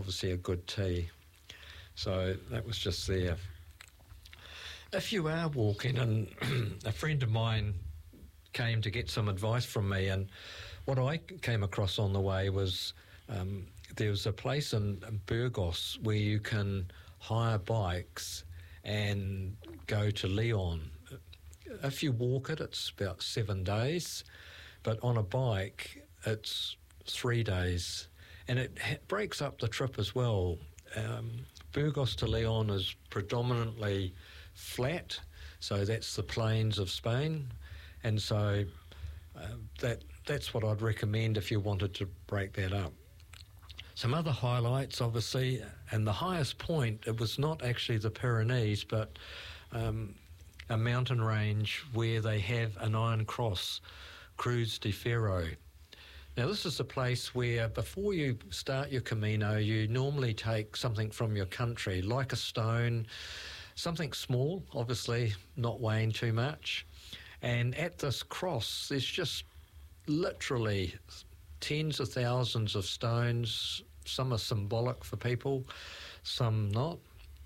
obviously a good tea. So that was just there. If you are walking, and a friend of mine came to get some advice from me, and what I came across on the way was there was a place in Burgos where you can hire bikes and go to Leon. If you walk it, it's about 7 days, but on a bike, it's 3 days, and it breaks up the trip as well. Burgos to Leon is predominantly flat, so that's the plains of Spain, and so that's what I'd recommend if you wanted to break that up. Some other highlights, obviously, and the highest point, it was not actually the Pyrenees, but a mountain range where they have an Iron Cross, Cruz de Ferro. Now, this is a place where before you start your Camino, you normally take something from your country, like a stone, something small, obviously not weighing too much. And at this cross, there's just literally tens of thousands of stones. Some are symbolic for people, some not.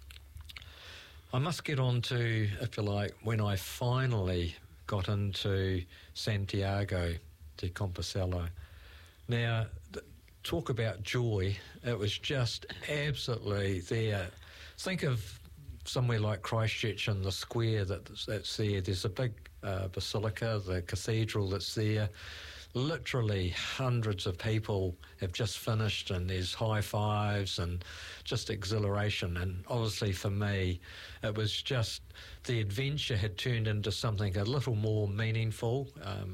I must get on to, if you like, when I finally got into Santiago de Compostela. Now, talk about joy. It was just absolutely there. Think of somewhere like Christchurch in the square that's there. There's a big basilica, the cathedral that's there. Literally hundreds of people have just finished, and there's high fives and just exhilaration. And obviously for me, it was just the adventure had turned into something a little more meaningful.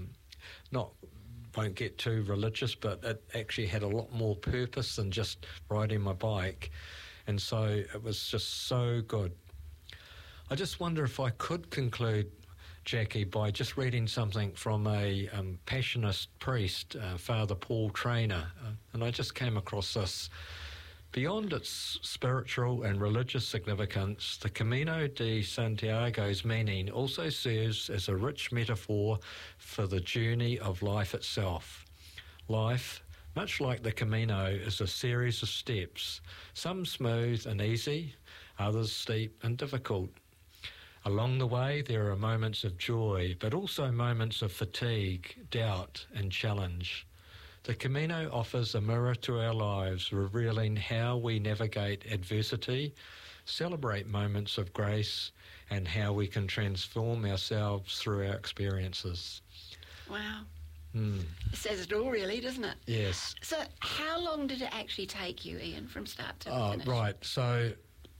Won't get too religious, but it actually had a lot more purpose than just riding my bike. And so it was just so good. I just wonder if I could conclude, Jackie, by just reading something from a Passionist priest, Father Paul Trainer. And I just came across this. Beyond its spiritual and religious significance, the Camino de Santiago's meaning also serves as a rich metaphor for the journey of life itself. Life, much like the Camino, is a series of steps, some smooth and easy, others steep and difficult. Along the way, there are moments of joy, but also moments of fatigue, doubt, and challenge. The Camino offers a mirror to our lives, revealing how we navigate adversity, celebrate moments of grace, and how we can transform ourselves through our experiences. Wow. It says it all, really, doesn't it? Yes. So how long did it actually take you, Ian, from start to finish? Right. So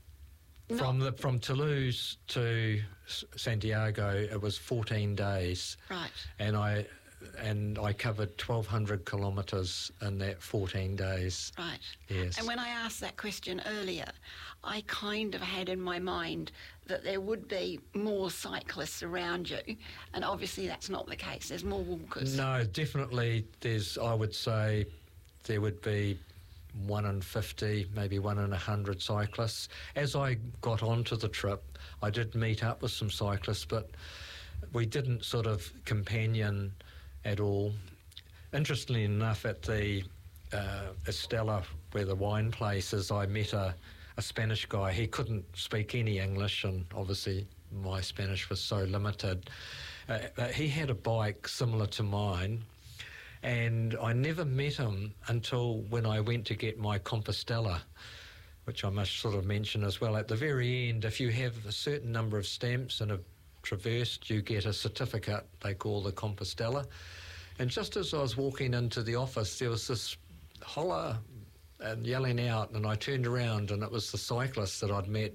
from Toulouse to Santiago, it was 14 days. Right. And I covered 1,200 kilometres in that 14 days. Right. Yes. And when I asked that question earlier, I kind of had in my mind that there would be more cyclists around you, and obviously that's not the case. There's more walkers. No, definitely I would say there would be 1 in 50, maybe 1 in 100 cyclists. As I got onto the trip, I did meet up with some cyclists, but we didn't sort of companion at all. Interestingly enough, at the Estella, where the wine place is, I met a Spanish guy. He couldn't speak any English, and obviously my Spanish was so limited. He had a bike similar to mine, and I never met him until when I went to get my Compostela, which I must sort of mention as well. At the very end, if you have a certain number of stamps and have traversed, you get a certificate they call the Compostela. And just as I was walking into the office, there was this holler and yelling out, and I turned around, and it was the cyclist that I'd met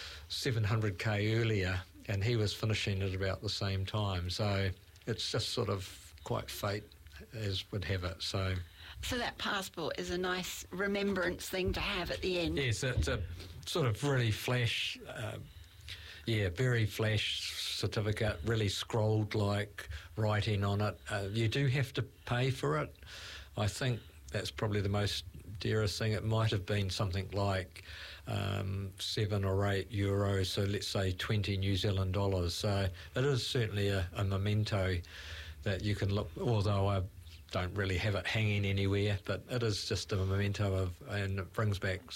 700k earlier, and he was finishing at about the same time. So it's just sort of quite fate, as would have it. So that passport is a nice remembrance thing to have at the end. Yes, it's a sort of really flash, very flash certificate, really scrolled-like writing on it. You do have to pay for it. I think that's probably the most dearest thing. It might have been something like €7 or €8, so let's say 20 New Zealand dollars. So it is certainly a memento that you can look, although I don't really have it hanging anywhere, but it is just a memento of, and it brings back